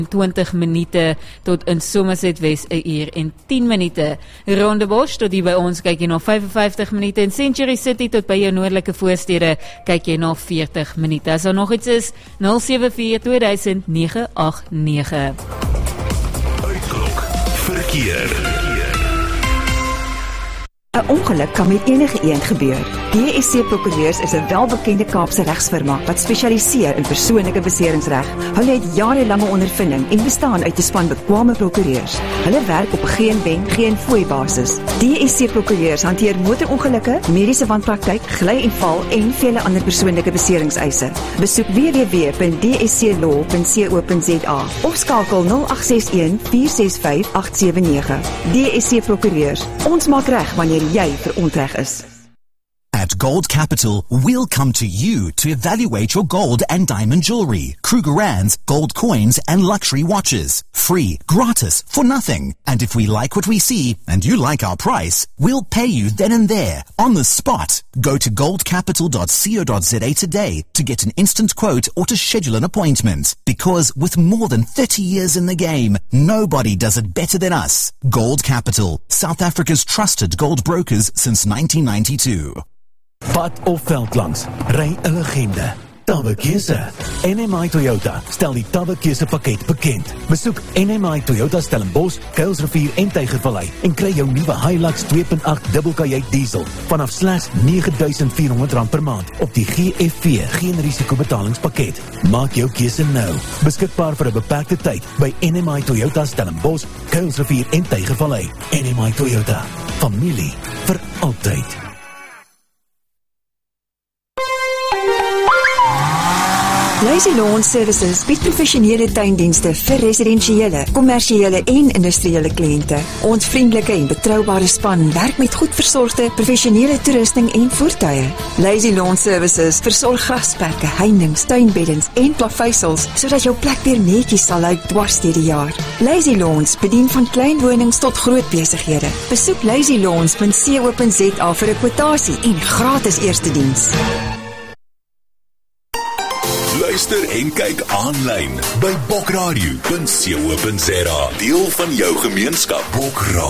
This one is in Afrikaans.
20 minute tot in Somerset West 1 uur en 10 minute. Rondebosch tot hier by ons kyk jy na 55 minute en Century City tot by jou noordelike voorstede kyk jy na 40 minute. As daar nog iets is, 074-2000-989. Uitklok verkeer. 'n Ongeluk kan met enige een gebeur. DSC Prokureurs is 'n welbekende Kaapse regsfirma wat spesialiseer in persoonlike beseringsreg. Hulle het jarelange ondervinding en bestaan uit 'n span bekwame prokureurs. Hulle werk op geen wen, geen fooi basis. DSC Prokureurs hanteer motorongelukke, mediese wanpraktyk, gly en val en vele ander persoonlike beseringseise. Besoek www.dsclaw.co.za of skakel 0861 465 879. DSC Prokureurs. Ons maak reg wanneer jy verontreg is. At Gold Capital, we'll come to you to evaluate your gold and diamond jewelry, Krugerrands, gold coins, and luxury watches. Free, gratis, for nothing. And if we like what we see, and you like our price, we'll pay you then and there, on the spot. Go to goldcapital.co.za today to get an instant quote or to schedule an appointment. Because with more than 30 years in the game, nobody does it better than us. Gold Capital, South Africa's trusted gold brokers since 1992. Pad of veld langs, ry 'n legende. Tabbekeuse. NMI Toyota stel die Tabbekeuse pakket bekend. Besoek NMI Toyota Stellenbosch, Kuilsrivier en Tygervallei en kry jou nuwe Hilux 2.8 dubbelkajuit diesel vanaf slegs R9,400 per maand op die GFV geen risiko betalingspakket. Maak jou keuse nou. Beskikbaar vir 'n beperkte tyd by NMI Toyota Stellenbosch, Kuilsrivier en Tygervallei. NMI Toyota. Familie vir altyd. Lazy Lawn Services bied professionele tuindienste vir residensiële, kommersiële en industriële kliënte. Ons vriendelike en betroubare span werk met goed versorgde, professionele toerusting en voertuie. Lazy Lawn Services versorg grasperke, heininge, tuinbeddens en plaveisels sodat jou plek weer netjies sal lyk dwars deur die jaar. Lazy Lawns bedien van klein wonings tot groot besighede. Besoek lazylawns.co.za vir 'n kwotasie en gratis eerste diens. Luister en kyk aanlyn by bokradio.co.za. Deel van jou gemeenskap. Bokradio.